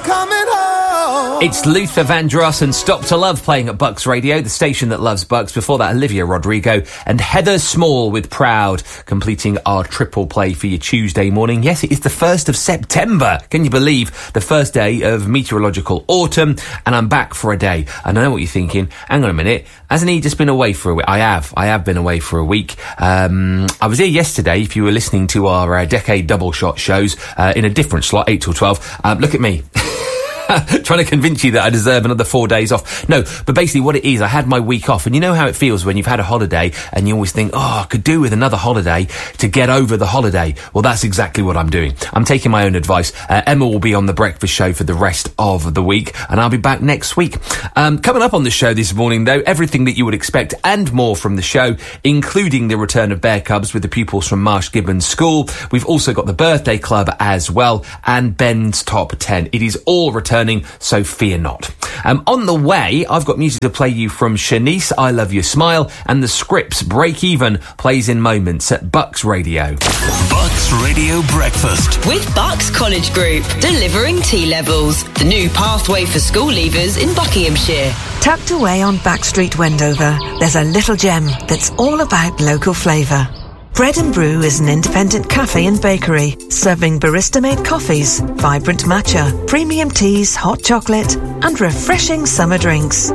coming home. It's Luther Vandross and Stop to Love playing at Bucks Radio, the station that loves Bucks. Before that, Olivia Rodrigo and Heather Small with Proud, completing our triple play for your Tuesday morning. Yes, it is the 1st of September. Can you believe? The first day of meteorological autumn, and I'm back for a day. And I know what you're thinking. Hang on a minute. Hasn't he just been away for a week? I have been away for a week. I was here yesterday, if you were listening to our Decade Double Shot shows, in a different slot, 8 till 12. Look at me. Trying to convince you that I deserve another 4 days off. No, but basically what it is, I had my week off, and you know how it feels when you've had a holiday and you always think, oh, I could do with another holiday to get over the holiday. Well, that's exactly what I'm doing. I'm taking my own advice. Emma will be on the breakfast show for the rest of the week, and I'll be back next week. Coming up on the show this morning, though, everything that you would expect and more from the show, including the return of Bear Cubs with the pupils from Marsh Gibbons School. We've also got the birthday club as well, and Ben's Top 10. It is all returning, so fear not. On the way, I've got music to play you from Shanice, I Love Your Smile, and the Scripts Break Even plays in moments at Bucks Radio. Bucks Radio Breakfast. With Bucks College Group, delivering T-levels. The new pathway for school leavers in Buckinghamshire. Tucked away on Backstreet, Wendover, there's a little gem that's all about local flavour. Bread and Brew is an independent cafe and bakery, serving barista-made coffees, vibrant matcha, premium teas, hot chocolate, and refreshing summer drinks.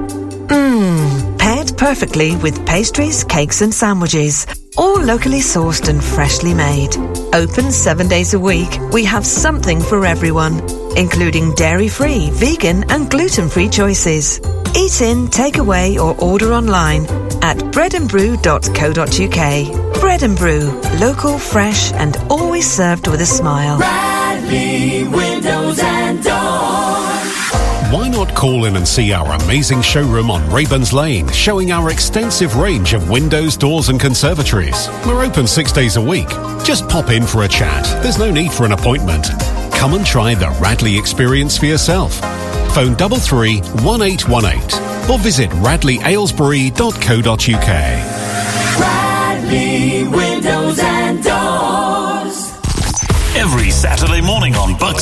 Paired perfectly with pastries, cakes and sandwiches, all locally sourced and freshly made. Open 7 days a week, we have something for everyone, including dairy-free, vegan and gluten-free choices. Eat in, take away or order online at breadandbrew.co.uk. Bread and Brew, local, fresh and always served with a smile. Bradley Windows and Doors. Why not call in and see our amazing showroom on Rayburn's Lane, showing our extensive range of windows, doors and conservatories. We're open 6 days a week. Just pop in for a chat. There's no need for an appointment. Come and try the Radley experience for yourself. Phone 33 1818 or visit radleyaylesbury.co.uk. Bradley Windows and Doors. Every Saturday morning on Bucks